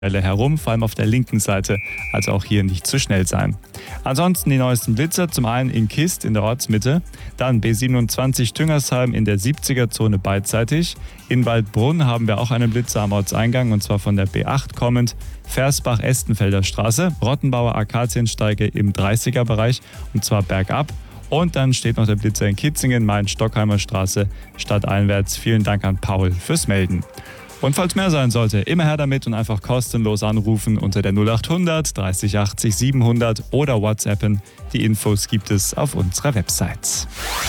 herum, vor allem auf der linken Seite, also auch hier nicht zu schnell sein. Ansonsten die neuesten Blitzer, zum einen in Kist in der Ortsmitte, dann B27 Tüngersheim in der 70er-Zone beidseitig. In Waldbrunn haben wir auch einen Blitzer am Ortseingang und zwar von der B8 kommend. Versbach-Estenfelder Straße, Rottenbauer Akaziensteige im 30er-Bereich und zwar bergab. Und dann steht noch der Blitzer in Kitzingen, Main-Stockheimer Straße, stadteinwärts. Vielen Dank an Paul fürs Melden. Und falls mehr sein sollte, immer her damit und einfach kostenlos anrufen unter der 0800 30 80 700 oder WhatsAppen. Die Infos gibt es auf unserer Website.